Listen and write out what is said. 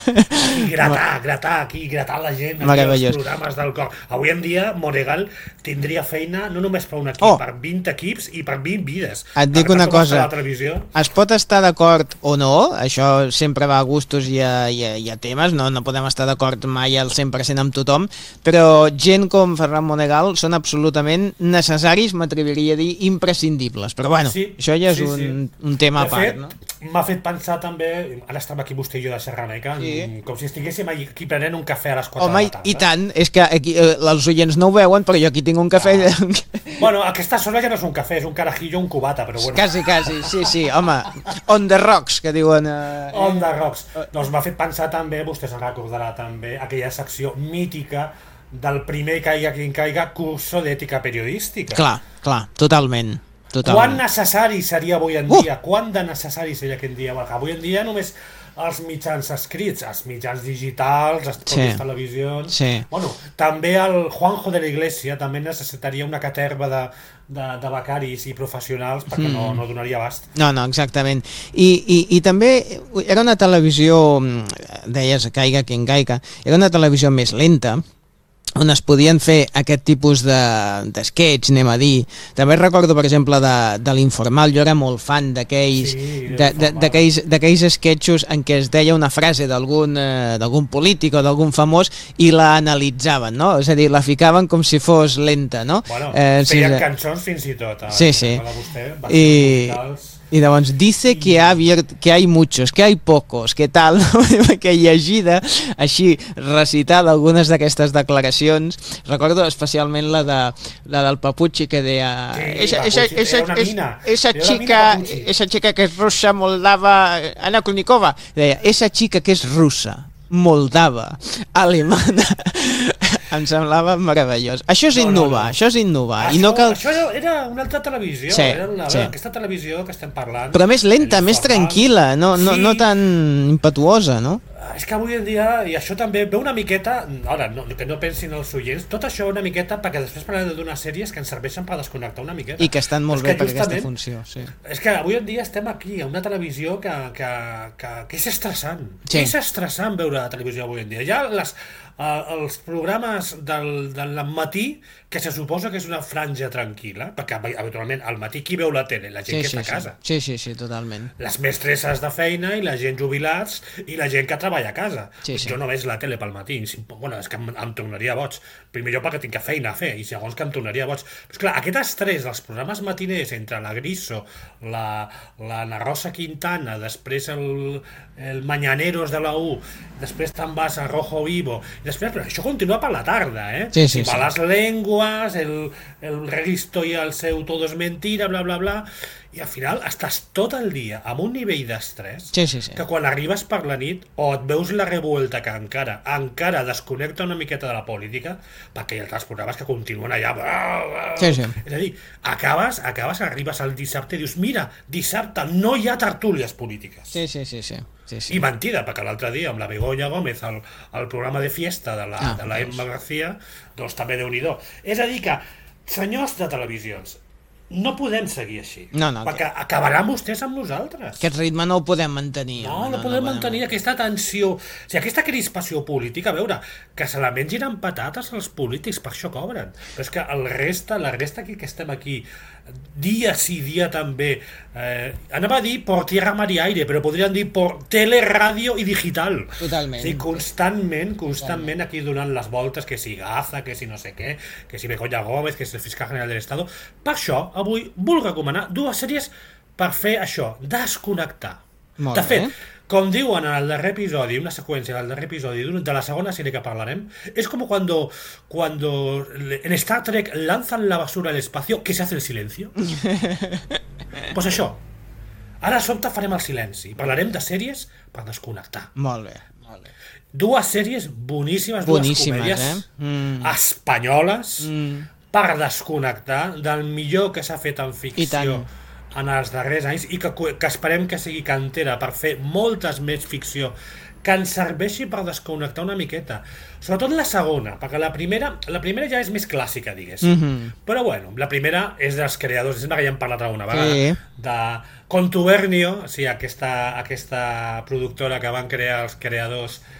I gratar la gent aquí als Meravellós. programes del cor. Avui en dia Monegal tindria feina no només per un equip, Oh, per 20 equips i per 20 vides. et dic Perquè tal una com està cosa, la televisió... es pot estar d'acord o no, això sempre va a gustos i a temes, no podem estar d'acord mai al 100% amb tothom, però gent com Ferran Monegal són absolutament necessaris, m'atreviria a dir imprescindibles, però bueno, Sí, això ja és sí, sí. un tema De a part, fet, no? m'ha fet pensar també, ara estem aquí vostè i jo de Serraneca, Sí. com si estiguéssim aquí prenent un cafè a les 4 Home, de la i tarda. tant, és que aquí, els oients no ho veuen, però jo aquí tinc un cafè... Bueno, aquesta zona ja no és un cafè, és un carajillo, un cubata, però bueno. Quasi, sí, home, on the rocks, que diuen... On the rocks. Doncs m'ha fet pensar també, vostè se'n recordarà també, aquella secció mítica del primer caiga quien caiga curso d'ètica periodística. Clar, totalment. Quan necessari seria avui en dia? Quan de necessari seria aquest dia? Perquè avui en dia només els mitjans escrits, els mitjans digitals, les pròpies televisions... Sí. Bueno, també el Juanjo de la Iglesia també necessitaria una caterva de becaris i professionals perquè no donaria abast. No, exactament. I també era una televisió, deies, caiga quien caiga, era una televisió més lenta, on es podien fer aquest tipus d'esquets, anem a dir. També recordo, per exemple, de l'Informal, jo era molt fan d'aquells d'aquells esquetxos en què es deia una frase d'algun polític o d'algun famós i la analitzaven, no? És a dir, la ficaven com si fos lenta, no? Bueno, feien cançons fins i tot. Sí. I llavors, dice que hay muchos, que hay pocos, que tal, que llegida, així, recitada algunes d'aquestes declaracions. Recordo especialment la del Papuchi, que deia... Esa chica que es russa, moldava, Anna Kournikova, deia, esa chica que és russa, moldava, alemana... Em semblava meravellós. Això és innovar. Això era una altra televisió. Aquesta televisió que estem parlant. Però més lenta, més tranquil·la, no tan impetuosa, no? És que avui en dia, i això també ve una miqueta, ara, que no pensin els oients, tot això una miqueta, perquè després parlarem d'unes sèries que ens serveixen per desconnectar una miqueta. I que estan molt bé per aquesta funció, sí. És que avui en dia estem aquí, a una televisió que és estressant. Sí. És estressant veure la televisió avui en dia. Ja els programes del matí, que se suposa que és una franja tranquil·la, perquè habitualment al matí qui veu la tele? La gent que està a casa. Sí, totalment. Les mestresses de feina i la gent jubilats i la gent que treballa a casa. Sí. Jo no veig la tele pel matí. Bueno, és que em tornaria boig. Primer jo perquè tinc feina a fer i segons que em tornaria boig. Però esclar, aquest estrès dels programes matiners entre la Griso, la Ana Rosa Quintana, després el Mañaneros de la U, després te'n vas a Rojo Vivo, i després, però això continua per la tarda, Sí. Malas lenguas, el Registo i el seu Todo es mentira, bla, bla, bla, i al final estàs tot el dia amb un nivell d'estrès que quan arribes per la nit o et veus la revuelta que encara desconnecta una miqueta de la política, perquè hi ha altres programes que continuen allà. Sí. És a dir, arribes al dissabte i dius, mira, dissabte no hi ha tertúlies polítiques. Sí. I mentida, perquè l'altre dia amb la Begoña Gómez el programa de fiesta de la Emma García, doncs també Déu-n'hi-do. És a dir que, senyors de televisions, no podem seguir així, perquè acabaran vostès amb nosaltres. Aquest ritme no ho podem mantenir. No podem mantenir aquesta tensió, aquesta crispació política. A veure, que se la mengin amb patates els polítics, per això cobren. Però és que la resta que estem aquí, dia sí, dia també, anava a dir por tierra, mar y aire, però podrien dir por tele, ràdio i digital. Totalment. Sí, constantment aquí donant les voltes, que si Gaza, que si no sé què, que si Begoña Gómez, que si el fiscal general del Estado. Per això, avui vull recomanar dues sèries per fer això, desconnectar. De fet, com diuen en el darrer episodi, una seqüència del darrer episodi de la segona sèrie que parlarem, es como cuando en Star Trek lanzan la basura al espacio, que se hace el silencio. Pues això. Ara a sobte farem el silenci. Parlarem de sèries per desconnectar. Molt bé. Dues sèries boníssimes, dues comèdies espanyoles per desconnectar del millor que s'ha fet en ficció en els darrers anys i que esperem que sigui cantera per fer moltes més ficció que ens serveixi per desconnectar una miqueta. Sobretot la segona, perquè la primera ja és més clàssica, diguéssim. Però bueno, la primera és dels creadors, sembla que ja hem parlat alguna vegada, de Contubernio, o sigui, aquesta productora que van crear els creadors